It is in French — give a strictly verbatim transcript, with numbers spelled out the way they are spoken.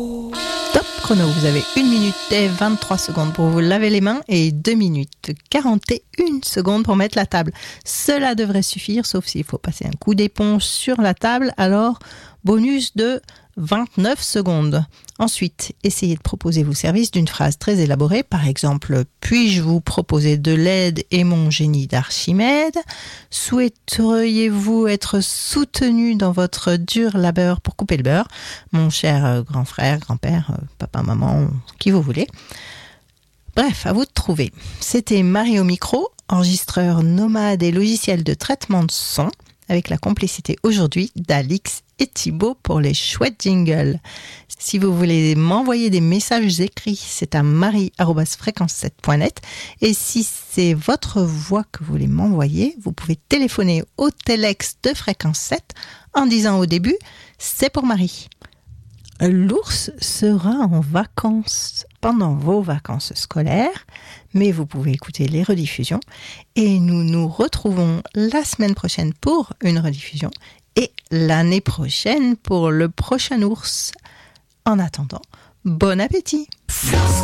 Top chrono, vous avez une minute et vingt-trois secondes pour vous laver les mains et deux minutes quarante et une secondes pour mettre la table. Cela devrait suffire, sauf s'il faut passer un coup d'éponge sur la table, alors bonus de vingt-neuf secondes. Ensuite, essayez de proposer vos services d'une phrase très élaborée. Par exemple, puis-je vous proposer de l'aide et mon génie d'Archimède ? Souhaiteriez-vous être soutenu dans votre dur labeur pour couper le beurre ? Mon cher grand frère, grand-père, papa, maman, qui vous voulez. Bref, à vous de trouver. C'était Marie au micro, enregistreur nomade et logiciel de traitement de son, avec la complicité aujourd'hui d'Alix et Thibaut pour les chouettes jingles. Si vous voulez m'envoyer des messages écrits, c'est à marie arobase fréquence sept point net. Et si c'est votre voix que vous voulez m'envoyer, vous pouvez téléphoner au Telex de Fréquence sept en disant au début « c'est pour Marie ». L'ours sera en vacances pendant vos vacances scolaires, mais vous pouvez écouter les rediffusions et nous nous retrouvons la semaine prochaine pour une rediffusion et l'année prochaine pour le prochain ours. En attendant, bon appétit!